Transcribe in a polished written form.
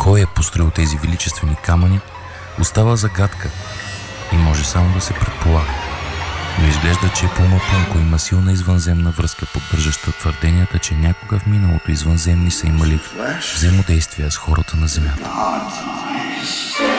Кой е построил тези величествени камъни, остава загадка и може само да се предполага. Но изглежда, че Пумапунко има силна извънземна връзка, поддържаща твърденията, че някога в миналото извънземни са имали взаимодействия с хората на Земята.